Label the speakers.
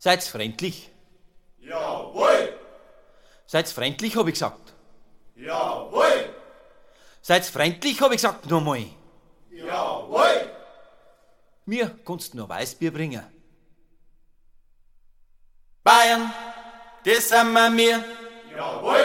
Speaker 1: Seid's freundlich?
Speaker 2: Jawohl!
Speaker 1: Seid's freundlich, hab ich gesagt.
Speaker 2: Jawohl!
Speaker 1: Seid's freundlich, hab ich gesagt, nochmal.
Speaker 2: Jawohl!
Speaker 1: Mir kannst du nur Weißbier bringen.
Speaker 3: Bayern, das sind wir.
Speaker 2: Jawohl!